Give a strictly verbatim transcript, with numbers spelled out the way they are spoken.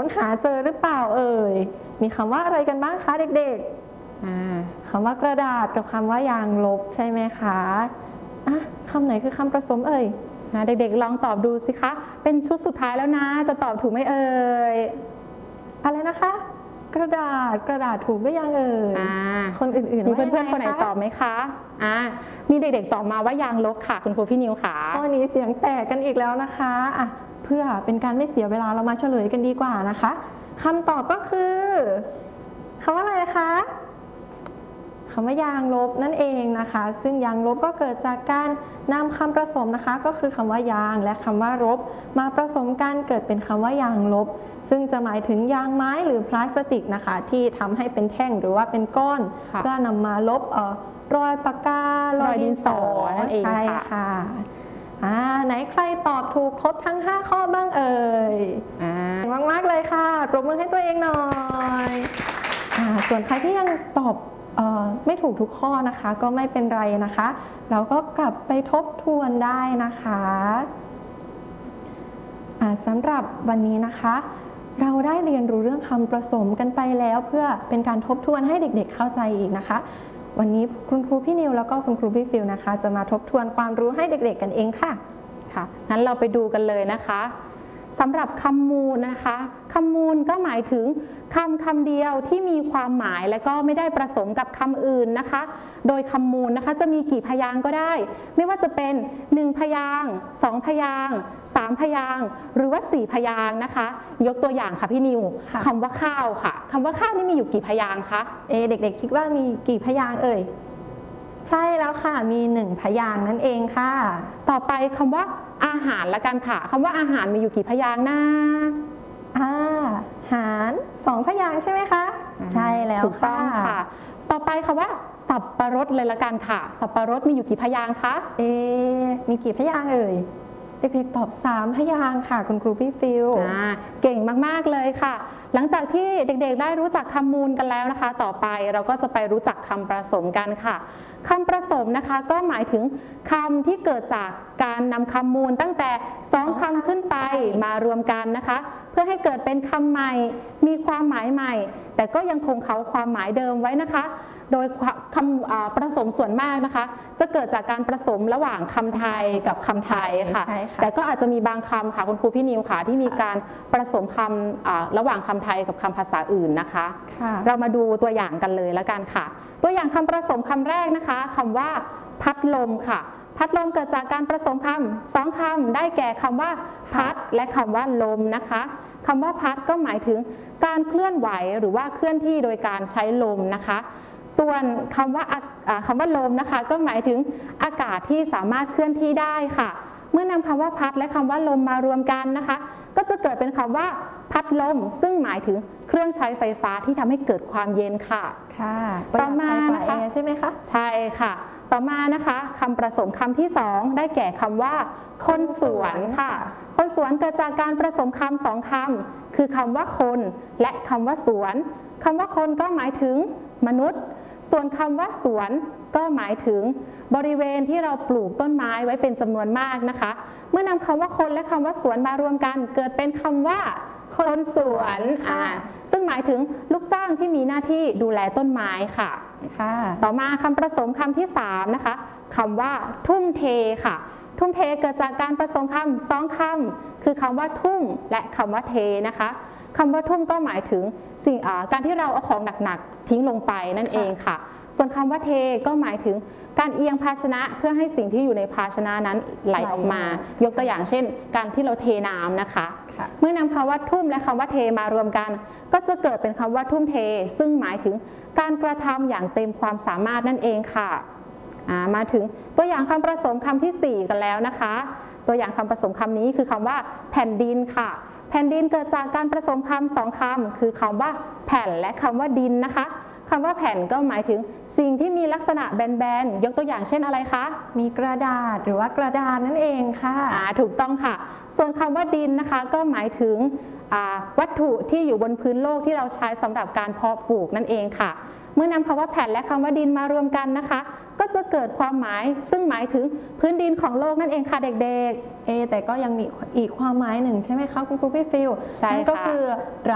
หาเจอหรือเปล่าเอ่ยมีคำว่าอะไรกันบ้างคะเด็กๆคำว่ากระดาษกับคำว่ายางลบใช่ไหมคะอ่ะคำไหนคือคำผสมเอ่ยนะเด็กๆลองตอบดูสิคะเป็นชุดสุดท้ายแล้วนะจะตอบถูกไหมเอ่ยอะไรนะคะกระดาษกระดาษถูกหรือยังเอ่ยคนอื่นๆมีเพื่อนๆคนไหนตอบไหมคะอ่ามีเด็กๆตอบมาว่ายางลบค่ะคุณครูพี่นิวค่ะข้อนี้เสียงแตกกันอีกแล้วนะคะอ่ะเพื่อเป็นการไม่เสียเวลาเรามาเฉลยกันดีกว่านะคะคำตอบก็คือคำว่าอะไรคะคำว่ายางลบนั่นเองนะคะซึ่งยางลบก็เกิดจากการนำคำผสมนะคะก็คือคำว่ายางและคำว่ารบมาผสมกันเกิดเป็นคำว่ายางลบซึ่งจะหมายถึงยางไม้หรือพลาสติกนะคะที่ทำให้เป็นแท่งหรือว่าเป็นก้อนเพื่อนำมาลบเอ่อรอยปากการอยดินสอนั่นเองใช่ค่ะอ่าไหนใครตอบถูกครบทั้งห้าข้อบ้างเอ่ยอ่ามากๆเลยค่ะปรบมือให้ตัวเองหน่อยอ่าส่วนใครที่ยังตอบเอ่อไม่ถูกทุกข้อนะคะก็ไม่เป็นไรนะคะเราก็กลับไปทบทวนได้นะคะอ่าสำหรับวันนี้นะคะเราได้เรียนรู้เรื่องคำผสมกันไปแล้วเพื่อเป็นการทบทวนให้เด็กๆเข้าใจอีกนะคะวันนี้คุณครูพี่นิวแล้วก็คุณครูพี่ฟิลนะคะจะมาทบทวนความรู้ให้เด็กๆกันเองค่ะค่ะงั้นเราไปดูกันเลยนะคะสำหรับคำมูลนะคะคำมูลก็หมายถึงคำคำเดียวที่มีความหมายและก็ไม่ได้ผสมกับคำอื่นนะคะโดยคำมูลนะคะจะมีกี่พยางค์ก็ได้ไม่ว่าจะเป็นหนึ่งพยางค์สองพยางค์สามพยางค์หรือว่าสี่พยางค์นะคะยกตัวอย่างค่ะพี่นิวคำว่าข้าวค่ะคำว่าข้าวนี่มีอยู่กี่พยางค์คะเอเด็กๆคิดว่ามีกี่พยางค์เอ่ยใช่แล้วค่ะมีหนึ่งพยางค์นั่นเองค่ะต่อไปคำว่าอาหารละกันค่ะคำว่าอาหารมีอยู่กี่พยางค์นะอาหารสองพยางค์ใช่ไหมคะใช่แล้วถูกต้องค่ะต่อไปคำว่าสับปะรดเลยละกันค่ะสับปะรดมีอยู่กี่พยางค์คะเอมีกี่พยางค์เอ่ยเด็กๆตอบสามพยางค์ค่ะคุณครูพี่ฟิลเก่งมากๆเลยค่ะหลังจากที่เด็กๆได้รู้จักคำมูลกันแล้วนะคะต่อไปเราก็จะไปรู้จักคำผสมกันค่ะคำผสมนะคะก็หมายถึงคำที่เกิดจากการนำคำมูลตั้งแต่สองคำขึ้นไปมารวมกันนะคะเพื่อให้เกิดเป็นคำใหม่มีความหมายใหม่แต่ก็ยังคงเขาความหมายเดิมไว้นะคะโดยคำผสมส่วนมากนะคะจะเกิดจากการผสมระหว่างคำไทยกับคำไทยค่ะแต่ก็อาจจะมีบางคำค่ะคุณครูพี่นิวค่ะที่มีการผสมคำระหว่างคำไทยกับคำภาษาอื่นนะคะเรามาดูตัวอย่างกันเลยแล้วกันค่ะตัวอย่างคำผสมคำแรกนะคะคำว่าพัดลมค่ะพัดลมเกิดจากการผสมคำสองคำได้แก่คำว่าพัดและคำว่าลมนะคะคำว่าพัดก็หมายถึงการเคลื่อนไหวหรือว่าเคลื่อนที่โดยการใช้ลมนะคะส่วนคำว่าคำว่าลมนะคะก็หมายถึงอากาศที่สามารถเคลื่อนที่ได้ค่ะเมื่อนำคำว่าพัดและคำว่าลมมารวมกันนะคะก็จะเกิดเป็นคำว่าพัดลมซึ่งหมายถึงเครื่องใช้ไฟฟ้าที่ทำให้เกิดความเย็นค่ะค่ะต่อมานะคะใช่ไหมคะใช่ค่ะต่อมานะคะคำผสมคำที่สองได้แก่คำว่าคนสวนค่ะคนสวนเกิดจากการผสมคำสองคำคือคำว่าคนและคำว่าสวนคำว่าคนก็หมายถึงมนุษย์ส่วนคำว่าสวนก็หมายถึงบริเวณที่เราปลูกต้นไม้ไว้เป็นจำนวนมากนะคะเมื่อนำคำว่าคนและคำว่าสวนมารวมกันเกิดเป็นคำว่าคนสวนอ่าซึ่งหมายถึงลูกจ้างที่มีหน้าที่ดูแลต้นไม้ค่ะค่ะต่อมาคำผสมคำที่สามนะคะคำว่าทุ่มเทค่ะทุ่มเทเกิดจากการผสมคำสองคำคือคำว่าทุ่มและคำว่าเทนะคะคำว่าทุ่มก็หมายถึงสิ่งการที่เราเอาของหนักๆทิ้งลงไปนั่นเองค่ะส่วนคำว่าเทก็หมายถึงการเอียงภาชนะเพื่อให้สิ่งที่อยู่ในภาชนะนั้นไหลออกมายกตัวอย่างเช่นการที่เราเทน้ำนะคะเมื่อนำคำว่าทุ่มและคำว่าเทมารวมกันก็จะเกิดเป็นคำว่าทุ่มเทซึ่งหมายถึงการกระทำอย่างเต็มความสามารถนั่นเองค่ะมาถึงตัวอย่างคำผสมคำที่สี่กันแล้วนะคะตัวอย่างคำผสมคำนี้คือคำว่าแผ่นดินค่ะแผ่นดินเกิดจากการผสมคำสองคำคือคำว่าแผ่นและคำว่าดินนะคะคำว่าแผ่นก็หมายถึงสิ่งที่มีลักษณะแบนๆยกตัวอย่างเช่นอะไรคะมีกระดาษหรือว่ากระดานนั่นเองค่ะอ่าถูกต้องค่ะส่วนคำว่าดินนะคะก็หมายถึงวัตถุที่อยู่บนพื้นโลกที่เราใช้สำหรับการเพาะปลูกนั่นเองค่ะเมื่อนำคำว่าแผ่นและคำว่าดินมารวมกันนะคะก็จะเกิดความหมายซึ่งหมายถึงพื้นดินของโลกนั่นเองค่ะเด็กๆเอแต่ก็ยังมีอีกความหมายหนึ่งใช่ไหมคะคุณครูพี่ฟิลใช่ค่ะก็คือ